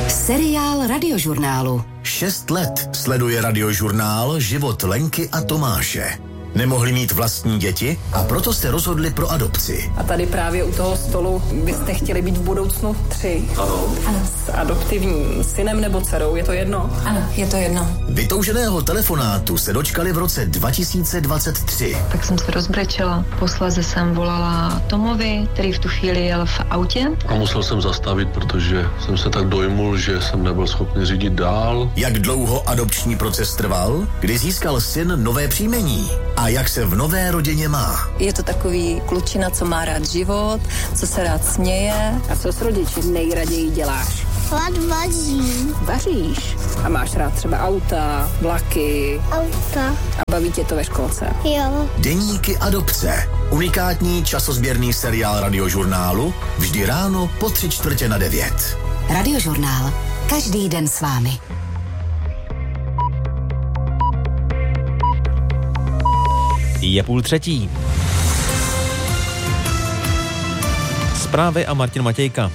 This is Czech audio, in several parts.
Seriál Radiožurnálu. 6 let sleduje Radiožurnál život Lenky a Tomáše. Nemohli mít vlastní děti a proto se rozhodli pro adopci. A tady právě u toho stolu byste chtěli být v budoucnu 3. Ano. S adoptivním synem nebo dcerou, je to jedno? Ano, je to jedno. Vytouženého telefonátu se dočkali v roce 2023. Tak jsem se rozbrečela. Posléze jsem volala Tomovi, který v tu chvíli jel v autě. A musel jsem zastavit, protože jsem se tak dojmul, že jsem nebyl schopný řídit dál. Jak dlouho adopční proces trval? Kdy získal syn nové příjmení? A jak se v nové rodině má? Je to takový klučina, co má rád život, co se rád směje. A co s rodiči nejraději děláš? Vařím. Vaříš. A máš rád třeba auta, vlaky. Auta. A baví tě to ve školce? Jo. Deníky adopce. Unikátní časozběrný seriál Radiožurnálu. Vždy ráno po 8:45. Radiožurnál. Každý den s vámi. Je 2:30. Zprávy a Martin Matějka.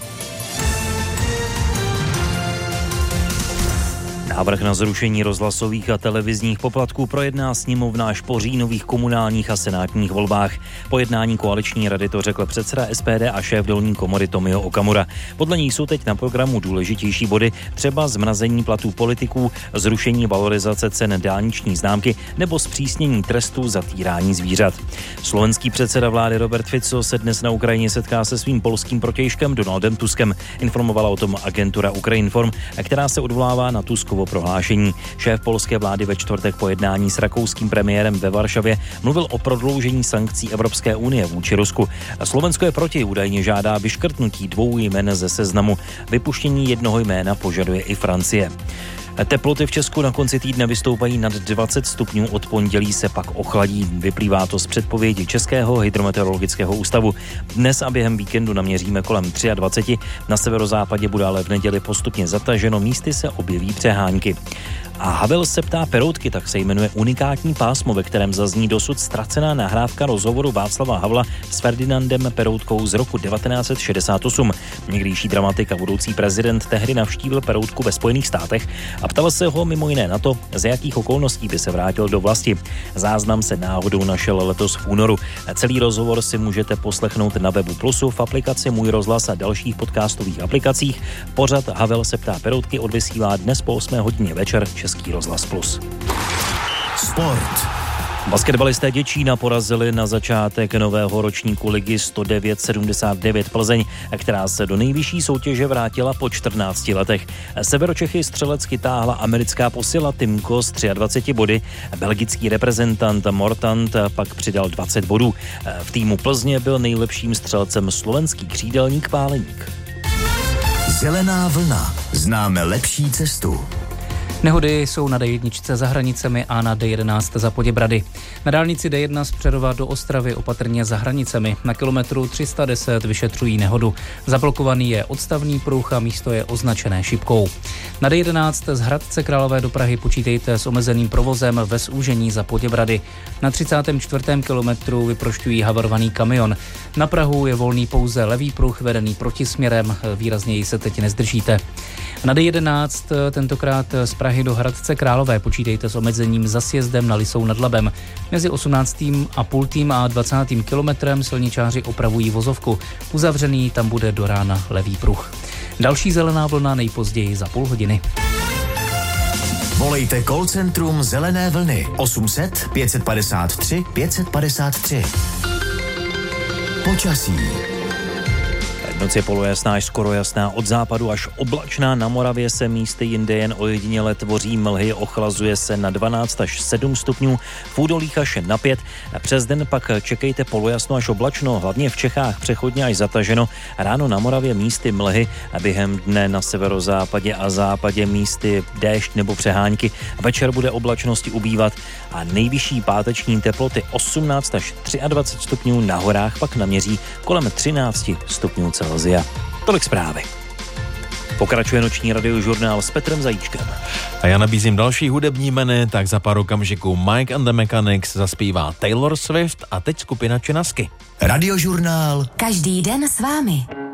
Návrh na zrušení rozhlasových a televizních poplatků projedná sněmovna až po říjnových komunálních a senátních volbách. Po jednání koaliční rady to řekl předseda SPD a šéf dolní komory Tomio Okamura. Podle něj jsou teď na programu důležitější body, třeba zmrazení platů politiků, zrušení valorizace cen dálniční známky nebo zpřísnění trestů za týrání zvířat. Slovenský předseda vlády Robert Fico se dnes na Ukrajině setká se svým polským protějškem Donaldem Tuskem. Informovala o tom agentura Ukrinform, která se odvolává na Tuskovo prohlášení. Šéf polské vlády ve čtvrtek po jednání s rakouským premiérem ve Varšavě mluvil o prodloužení sankcí Evropské unie vůči Rusku. Slovensko je proti, údajně žádá vyškrtnutí 2 jmen ze seznamu. Vypuštění jednoho jména požaduje i Francie. Teploty v Česku na konci týdne vystoupají nad 20 stupňů, od pondělí se pak ochladí. Vyplývá to z předpovědi Českého hydrometeorologického ústavu. Dnes a během víkendu naměříme kolem 23, na severozápadě bude ale v neděli postupně zataženo, místy se objeví přehánky. A Havel se ptá Peroutky, tak se jmenuje unikátní pásmo, ve kterém zazní dosud ztracená nahrávka rozhovoru Václava Havla s Ferdinandem Peroutkou z roku 1968. Někdejší dramatik a budoucí prezident tehdy navštívil Peroutku ve Spojených státech a ptal se ho mimo jiné na to, za jakých okolností by se vrátil do vlasti. Záznam se náhodou našel letos v únoru. Celý rozhovor si můžete poslechnout na webu Plusu, v aplikaci Můj rozhlas a dalších podcastových aplikacích. Pořad Havel se ptá Peroutky odvysílá dnes po 8 hodině večer Český rozhlas Plus. Sport. Basketbalisté Děčína porazili na začátek nového ročníku ligy 109-79 Plzeň, která se do nejvyšší soutěže vrátila po 14 letech. Severočechy střelecky táhla americká posila Timko s 23 body, belgický reprezentant Mortant pak přidal 20 bodů. V týmu Plzně byl nejlepším střelcem slovenský křídelník Páleník. Zelená vlna. Známe lepší cestu. Nehody jsou na D1 za hranicemi a na D11 za Poděbrady. Na dálnici D1 z Přerova do Ostravy opatrně za hranicemi. Na kilometru 310 vyšetřují nehodu. Zablokovaný je odstavný pruh a místo je označené šipkou. Na D11 z Hradce Králové do Prahy počítejte s omezeným provozem ve zúžení za Poděbrady. Na 34. kilometru vyprošťují havarovaný kamion. Na Prahu je volný pouze levý pruh vedený protisměrem, výrazněji se teď nezdržíte. Na D11 tentokrát z Prahy do Hradce Králové počítejte s omezením za sjezdem na Lisou nad Labem. Mezi 18,5 a 20. kilometrem silničáři opravují vozovku. Uzavřený tam bude do rána levý pruh. Další zelená vlna nejpozději za půl hodiny. Volejte call centrum Zelené vlny 800 553 553. Počasí. Noc je polojasná až skoro jasná, od západu až oblačná, na Moravě se místy jinde jen ojediněle tvoří mlhy, ochlazuje se na 12 až 7 stupňů, v údolích až na 5. Přes den pak čekejte polojasno až oblačno, hlavně v Čechách přechodně až zataženo, ráno na Moravě místy mlhy a během dne na severozápadě a západě místy déšť nebo přehánky. Večer bude oblačnosti ubývat a nejvyšší páteční teploty 18 až 23 stupňů, na horách pak naměří kolem 13 stupňů Celsia. Tolik zprávy. Pokračuje noční radiožurnál s Petrem Zajíčkem. A já nabízím další hudební jmény, tak za pár okamžiků Mike and the Mechanics zaspívá Taylor Swift a teď skupina Čenasky. Radiožurnál. Každý den s vámi.